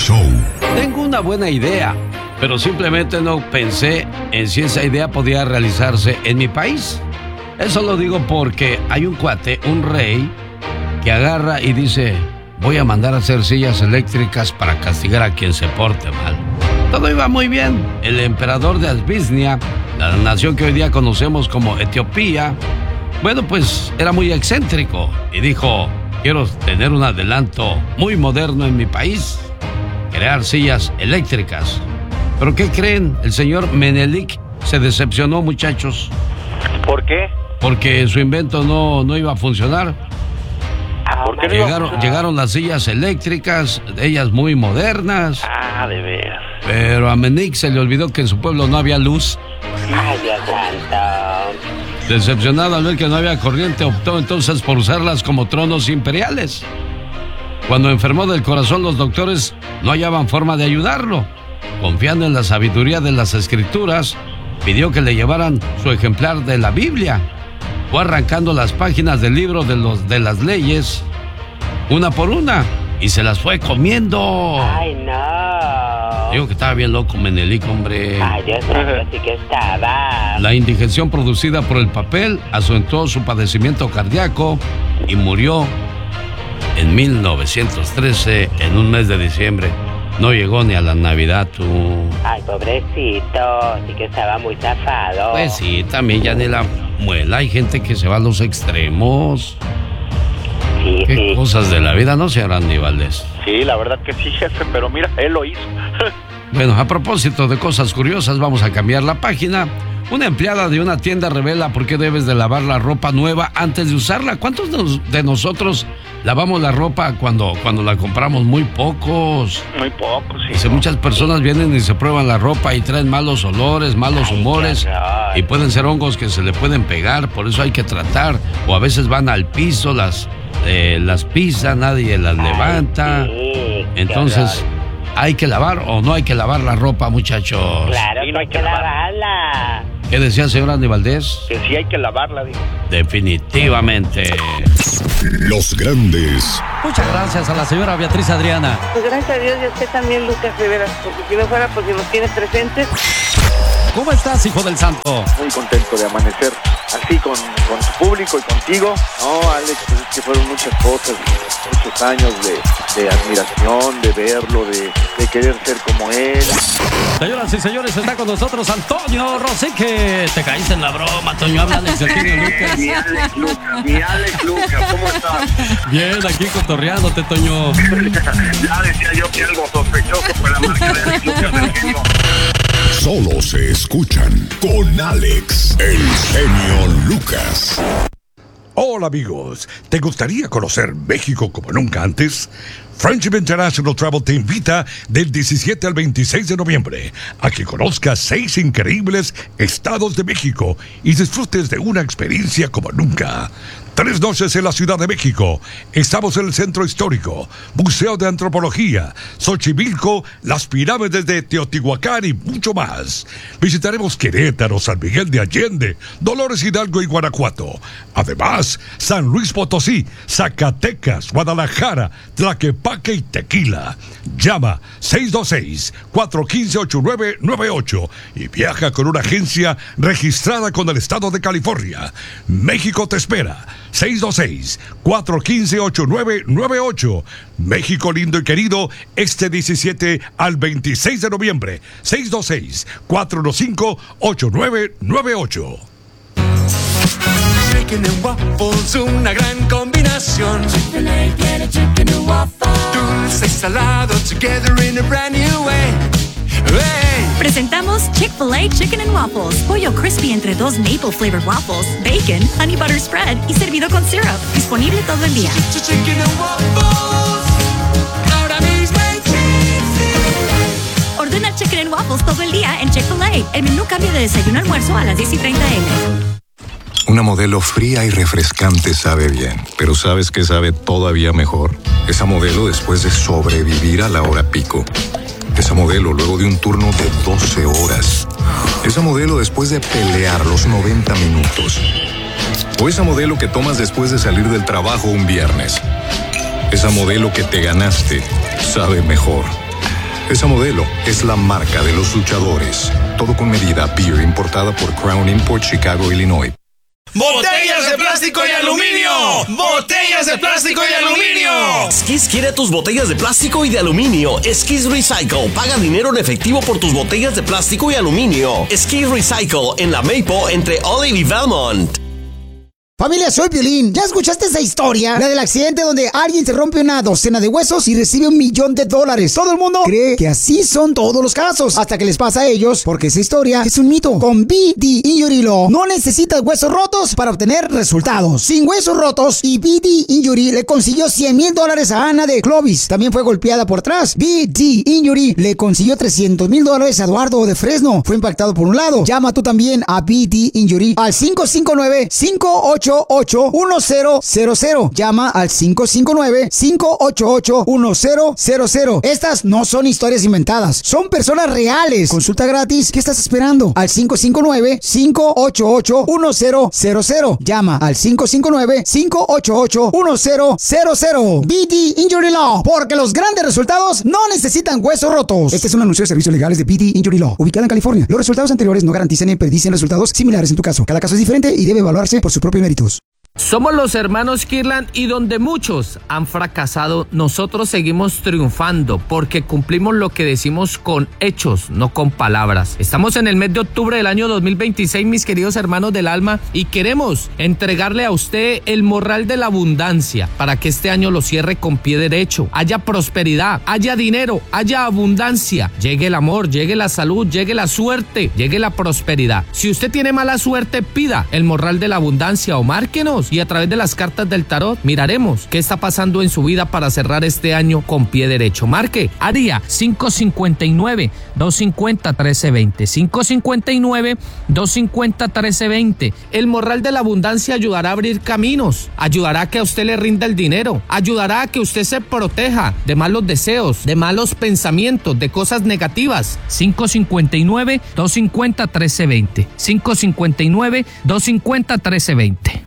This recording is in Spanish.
Show. Tengo una buena idea, pero simplemente no pensé en si esa idea podía realizarse en mi país. Eso lo digo porque hay un cuate, un rey, que agarra y dice: voy a mandar a hacer sillas eléctricas para castigar a quien se porte mal. Todo iba muy bien. El emperador de Asbisnia, la nación que hoy día conocemos como Etiopía, bueno, pues era muy excéntrico y dijo: quiero tener un adelanto muy moderno en mi país, crear sillas eléctricas. ¿Pero qué creen? El señor Menelik se decepcionó, muchachos. ¿Por qué? Porque su invento no iba a funcionar. ¿Por qué Llegaron las sillas eléctricas, ellas muy modernas. De veras. Pero a Menelik se le olvidó que en su pueblo no había luz. Ay, Dios santo. Decepcionado al ver que no había corriente, optó entonces por usarlas como tronos imperiales. Cuando enfermó del corazón, los doctores no hallaban forma de ayudarlo. Confiando en la sabiduría de las escrituras, pidió que le llevaran su ejemplar de la Biblia. Fue arrancando las páginas del libro de las leyes, una por una, y se las fue comiendo. Ay, no. Digo que estaba bien loco Menelik, hombre. Ay, Dios santo, sí que estaba. La indigestión producida por el papel acentuó su padecimiento cardíaco y murió en 1913, en un mes de diciembre. No llegó ni a la Navidad, tú. Ay, pobrecito, sí que estaba muy zafado. Pues sí, también ya ni la muela. Hay gente que se va a los extremos. Sí, Qué sí. cosas de la vida, ¿no, señor Andy Valdés? Sí, la verdad que sí, jefe, pero mira, él lo hizo. Bueno, a propósito de cosas curiosas, vamos a cambiar la página. Una empleada de una tienda revela por qué debes de lavar la ropa nueva antes de usarla. ¿Cuántos de nosotros lavamos la ropa cuando la compramos? Muy pocos. Muy poco, sí. Dice, muchas personas vienen y se prueban la ropa y traen malos olores, malos humores, y pueden ser hongos que se le pueden pegar. Por eso hay que tratar. O a veces van al piso, las pisan, nadie las levanta. Sí, entonces, ¿hay que lavar o no hay que lavar la ropa, muchachos? Claro, Sí, no hay que lavarla. ¿Qué decía el señor Andy Valdés? Que sí hay que lavarla, digo. Definitivamente. Los grandes. Muchas gracias a la señora Beatriz Adriana. Pues gracias a Dios y a usted también, Lucas Rivera, porque si no fuera porque nos tienes presentes. ¿Cómo estás, hijo del santo? Muy contento de amanecer así con tu público y contigo. No, Alex, pues es que fueron muchas cosas, muchos años de admiración, de verlo, de querer ser como él. Señoras y señores, está con nosotros Antonio Rosique. Te caíste en la broma, Toño. Habla Alex del genio Lucas. Mi Alex Lucas, ¿cómo estás? Bien, aquí cotorreándote, Toño. Ya decía yo que algo sospechoso fue la marca de Alex Lucas del genio. Solo se escuchan con Alex, el genio Lucas. Hola amigos, ¿te gustaría conocer México como nunca antes? Friendship International Travel te invita del 17 al 26 de noviembre a que conozcas 6 increíbles estados de México y disfrutes de una experiencia como nunca. 3 noches en la Ciudad de México. Estamos en el Centro Histórico, Museo de Antropología, Xochimilco, las pirámides de Teotihuacán y mucho más. Visitaremos Querétaro, San Miguel de Allende, Dolores Hidalgo y Guanajuato. Además, San Luis Potosí, Zacatecas, Guadalajara, Tlaquepaque y Tequila. Llama 626-415-8998 y viaja con una agencia registrada con el Estado de California. México te espera. 626-415-8998. México lindo y querido, este 17 al 26 de noviembre. 626-415-8998. Chicken and waffles, una gran combinación. Chick-fil-A tiene chicken and waffles. Dulce y salado together in a brand new way. Hey. Presentamos Chick-fil-A Chicken and Waffles. Pollo crispy entre 2 maple flavored waffles, bacon, honey butter spread y servido con syrup. Disponible todo el día. Chicken and waffles. Ahora mismo en Chick-fil-A. Ordena Chicken and Waffles todo el día en Chick-fil-A. El menú cambia de desayuno a almuerzo a las 10:30 a.m. Una Modelo fría y refrescante sabe bien, pero ¿sabes qué sabe todavía mejor? Esa Modelo después de sobrevivir a la hora pico. Esa Modelo luego de un turno de 12 horas. Esa Modelo después de pelear los 90 minutos. O esa Modelo que tomas después de salir del trabajo un viernes. Esa Modelo que te ganaste sabe mejor. Esa Modelo es la marca de los luchadores. Todo con medida. Beer importada por Crown Import, Chicago, Illinois. ¡Botellas de plástico y aluminio! ¡Botellas de plástico y aluminio! Skis quiere tus botellas de plástico y de aluminio. Skis Recycle. Paga dinero en efectivo por tus botellas de plástico y aluminio. Skis Recycle en la Maple entre Olive y Belmont. Familia, soy Piolín. ¿Ya escuchaste esa historia? La del accidente donde alguien se rompe una docena de huesos y recibe $1 millón. Todo el mundo cree que así son todos los casos, hasta que les pasa a ellos, porque esa historia es un mito. Con BD Injury Law no necesitas huesos rotos para obtener resultados. Sin huesos rotos, y BD Injury le consiguió $100,000 a Ana de Clovis. También fue golpeada por atrás. BD Injury le consiguió $300,000 a Eduardo de Fresno. Fue impactado por un lado. Llama tú también a BD Injury al 559-58 588-1000. Llama al 559-588-1000. Estas no son historias inventadas, son personas reales. Consulta gratis. ¿Qué estás esperando? Al 559-588-1000. Llama al 559-588-1000. BD Injury Law, porque los grandes resultados no necesitan huesos rotos. Este es un anuncio de servicios legales de BD Injury Law, ubicada en California. Los resultados anteriores no garantizan ni predicen resultados similares en tu caso. Cada caso es diferente y debe evaluarse por su propio mérito. Somos los hermanos Kirland y donde muchos han fracasado, nosotros seguimos triunfando porque cumplimos lo que decimos con hechos, no con palabras. Estamos en el mes de octubre del año 2026, mis queridos hermanos del alma, y queremos entregarle a usted el morral de la abundancia para que este año lo cierre con pie derecho. Haya prosperidad, haya dinero, haya abundancia, llegue el amor, llegue la salud, llegue la suerte, llegue la prosperidad. Si usted tiene mala suerte, pida el morral de la abundancia o márquenos, y a través de las cartas del tarot miraremos qué está pasando en su vida para cerrar este año con pie derecho. Marque área 559-250-1320. 559-250-1320. El morral de la abundancia ayudará a abrir caminos, ayudará a que a usted le rinda el dinero, ayudará a que usted se proteja de malos deseos, de malos pensamientos, de cosas negativas. 559-250-1320. 559-250-1320.